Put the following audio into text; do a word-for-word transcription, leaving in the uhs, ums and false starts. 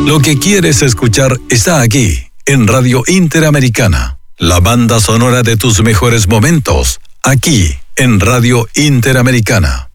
Lo que quieres escuchar está aquí, en Radio Interamericana. La banda sonora de tus mejores momentos, aquí, en Radio Interamericana.